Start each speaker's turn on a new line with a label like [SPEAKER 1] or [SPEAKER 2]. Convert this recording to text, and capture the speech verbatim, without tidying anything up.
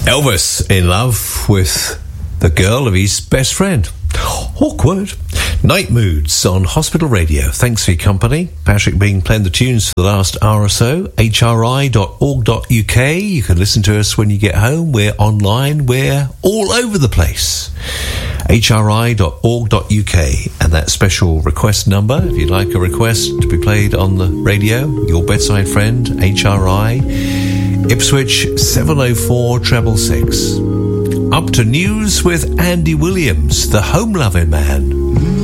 [SPEAKER 1] Elvis in love with the girl of his best friend. Awkward. Night Moods on Hospital Radio. Thanks for your company. Patrick Bing playing the tunes for the last hour or so. H R I dot org dot U K. You can listen to us when you get home. We're online. We're all over the place. H R I dot org dot U K. And that special request number, if you'd like a request to be played on the radio, your bedside friend, H R I, Ipswich seven oh four six six six. Up to news with Andy Williams, the home-loving man.